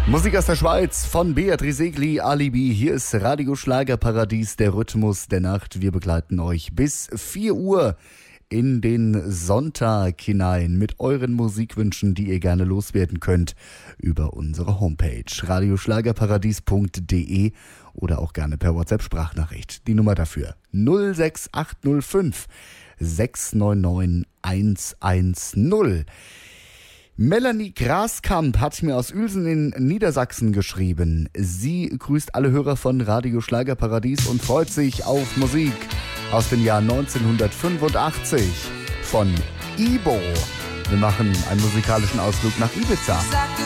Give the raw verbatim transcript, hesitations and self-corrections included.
Musik aus der Schweiz von Beatrice Egli, Alibi. Hier ist Radio Schlagerparadies, der Rhythmus der Nacht. Wir begleiten euch bis vier Uhr in den Sonntag hinein mit euren Musikwünschen, die ihr gerne loswerden könnt über unsere Homepage radioschlagerparadies punkt de oder auch gerne per WhatsApp-Sprachnachricht. Die Nummer dafür null sechs acht null fünf sechs neun neun eins eins null. Melanie Graskamp hat mir aus Uelsen in Niedersachsen geschrieben. Sie grüßt alle Hörer von Radio Schlagerparadies und freut sich auf Musik aus dem Jahr neunzehnhundertfünfundachtzig von Ibo. Wir machen einen musikalischen Ausflug nach Ibiza.